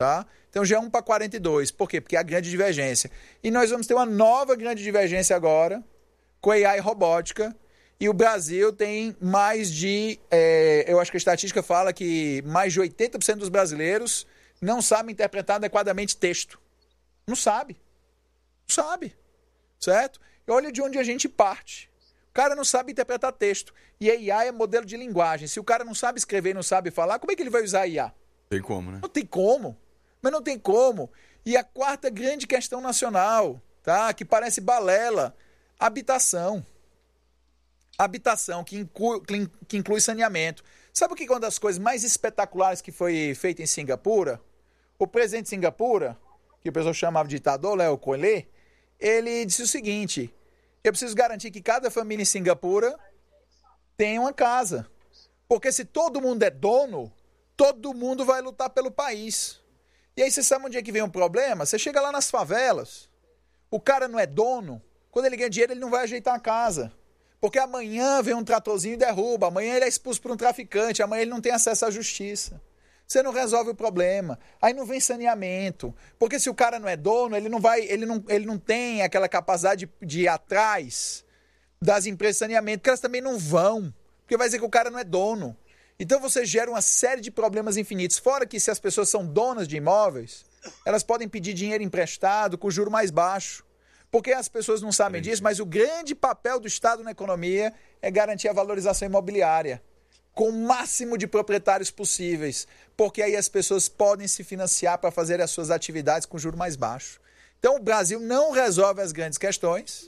tá? Então já é 1 para 42. Por quê? Porque é a grande divergência. E nós vamos ter uma nova grande divergência agora, com AI e robótica, e o Brasil tem mais de... eu acho que a estatística fala que mais de 80% dos brasileiros não sabem interpretar adequadamente texto. Não sabe. Não sabe. Certo? E olha de onde a gente parte. O cara não sabe interpretar texto. E a AI é modelo de linguagem. Se o cara não sabe escrever e não sabe falar, como é que ele vai usar a IA? Tem como, né? Não tem como. Mas não tem como. E a quarta grande questão nacional, tá? Que parece balela, habitação. Habitação, que inclui saneamento. Sabe o que é uma das coisas mais espetaculares que foi feita em Singapura? O presidente de Singapura, que o pessoal chamava de ditador, Léo Collet, ele disse o seguinte: eu preciso garantir que cada família em Singapura tenha uma casa. Porque se todo mundo é dono, todo mundo vai lutar pelo país. E aí você sabe onde é que vem um problema? Você chega lá nas favelas, o cara não é dono, quando ele ganha dinheiro ele não vai ajeitar a casa. Porque amanhã vem um tratorzinho e derruba, amanhã ele é expulso por um traficante, amanhã ele não tem acesso à justiça. Você não resolve o problema. Aí não vem saneamento. Porque se o cara não é dono, ele não tem aquela capacidade de ir atrás das empresas de saneamento, porque elas também não vão. Porque vai dizer que o cara não é dono. Então você gera uma série de problemas infinitos. Fora que se as pessoas são donas de imóveis, elas podem pedir dinheiro emprestado com juro mais baixo. Porque as pessoas não sabem disso, mas o grande papel do Estado na economia é garantir a valorização imobiliária, com o máximo de proprietários possíveis, porque aí as pessoas podem se financiar para fazer as suas atividades com juro mais baixo. Então o Brasil não resolve as grandes questões,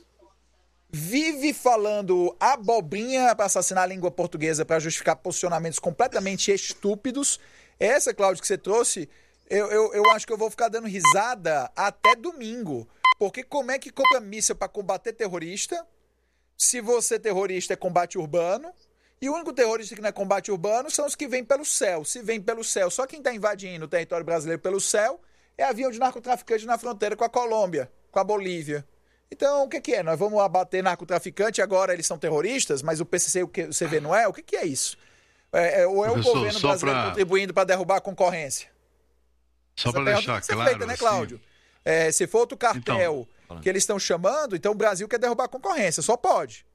vive falando abobrinha para assassinar a língua portuguesa para justificar posicionamentos completamente estúpidos. Essa, Cláudio, que você trouxe, eu acho que eu vou ficar dando risada até domingo. Porque como é que compra míssil para combater terrorista, se você terrorista é combate urbano, e o único terrorista que não é combate urbano são os que vêm pelo céu. Se vem pelo céu, só quem está invadindo o território brasileiro pelo céu é avião de narcotraficante na fronteira com a Colômbia, com a Bolívia. Então, o que é? Nós vamos abater narcotraficante e agora eles são terroristas, mas o PCC e o CV não é? O que é isso? Ou é o governo brasileiro contribuindo para derrubar a concorrência? Só para deixar claro... feita, né, Cláudio? Se for outro cartel que eles estão chamando, então o Brasil quer derrubar a concorrência, só pode.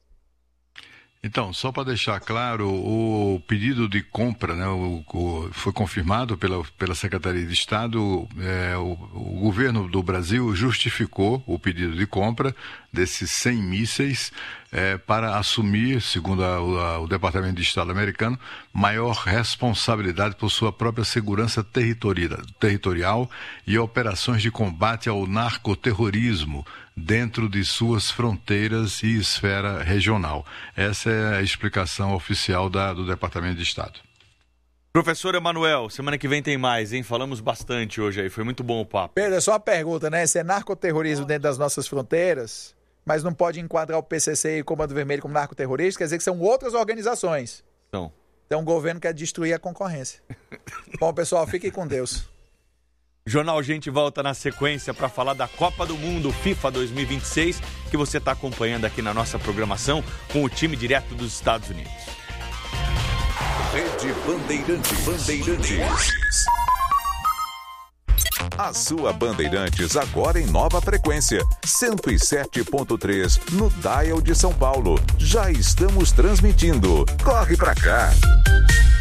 Então, só para deixar claro, o pedido de compra, né, foi confirmado pela Secretaria de Estado. O governo do Brasil justificou o pedido de compra desses 100 mísseis para assumir, segundo o Departamento de Estado americano, maior responsabilidade por sua própria segurança territorial e operações de combate ao narcoterrorismo dentro de suas fronteiras e esfera regional. Essa é a explicação oficial do Departamento de Estado. Professor Emanuel, semana que vem tem mais, hein? Falamos bastante hoje aí, foi muito bom o papo. Pedro, é só uma pergunta, né? Se é narcoterrorismo dentro das nossas fronteiras, mas não pode enquadrar o PCC e o Comando Vermelho como narcoterroristas, quer dizer que são outras organizações. Então o governo quer destruir a concorrência. Bom, pessoal, fiquem com Deus. Jornal Gente volta na sequência para falar da Copa do Mundo FIFA 2026, que você está acompanhando aqui na nossa programação com o time direto dos Estados Unidos. Rede Bandeirantes. A sua Bandeirantes agora em nova frequência, 107.3 no dial de São Paulo. Já estamos transmitindo. Corre pra cá!